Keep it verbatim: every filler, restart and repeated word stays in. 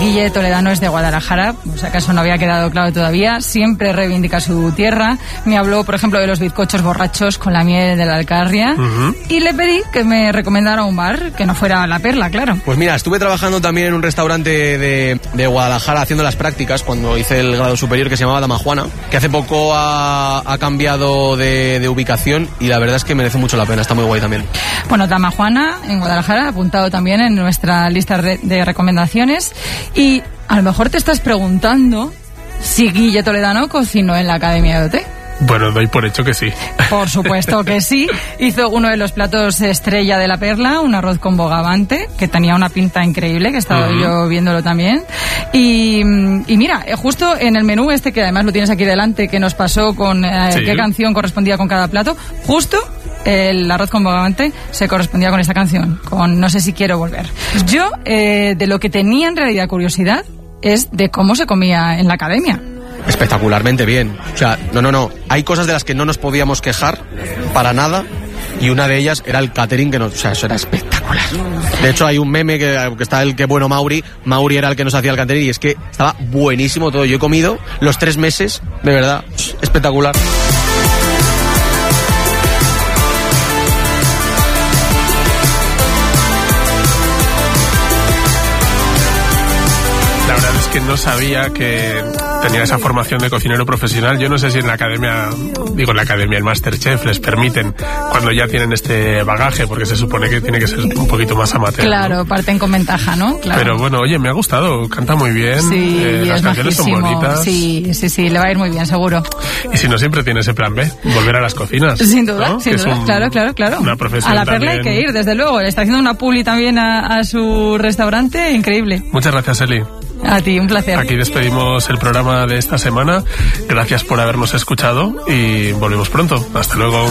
Guille Toledano es de Guadalajara, o sea, acaso no había quedado claro todavía, siempre reivindica su tierra. Me habló, por ejemplo, de los bizcochos borrachos con la miel de la Alcarria, uh-huh. y le pedí que me recomendara un bar que no fuera La Perla, claro. Pues mira, estuve trabajando también en un restaurante de, de Guadalajara haciendo las prácticas cuando hice el grado superior, que se llamaba Dama Juana, que hace poco ha, ha cambiado de, de ubicación y la verdad es que merece mucho la pena, está muy guay también. Bueno, Dama Juana en Guadalajara, apuntado también en nuestra lista de, de recomendaciones. Y a lo mejor te estás preguntando si Guille Toledano cocinó en la Academia de O T. Bueno, doy por hecho que sí. Por supuesto que sí. Hizo uno de los platos estrella de La Perla, un arroz con bogavante, que tenía una pinta increíble, que he estado uh-huh. yo viéndolo también. Y, y mira, justo en el menú este, que además lo tienes aquí delante, que nos pasó con eh, sí. qué canción correspondía con cada plato, justo el arroz con bogavante se correspondía con esta canción, con No sé si quiero volver. Yo, eh, de lo que tenía en realidad curiosidad, es de cómo se comía en la Academia. Espectacularmente bien. O sea, no, no, no. Hay cosas de las que no nos podíamos quejar para nada y una de ellas era el catering, que nos, o sea, eso era espectacular. De hecho, hay un meme que, que está el que bueno Mauri. Mauri era el que nos hacía el catering y es que estaba buenísimo todo. Yo he comido los tres meses, de verdad, espectacular. La verdad es que no sabía que tenía esa formación de cocinero profesional. Yo no sé si en la academia, digo en la academia, el Masterchef les permiten cuando ya tienen este bagaje, porque se supone que tiene que ser un poquito más amateur. Claro, ¿no? Parten con ventaja, ¿no? Claro. Pero bueno, oye, me ha gustado, canta muy bien, sí, eh, las canciones majísimo. Son bonitas. Sí, sí, sí, le va a ir muy bien, seguro. Y si no, siempre tiene ese plan B, volver a las cocinas. Sin duda, ¿no? sin que duda, un, claro, claro, claro. Una profesión a La Perla también. Hay que ir, desde luego. Le está haciendo una publi también a, a su restaurante, increíble. Muchas gracias, Eli. A ti, un placer. Aquí despedimos el programa de esta semana. Gracias por habernos escuchado y volvemos pronto. Hasta luego.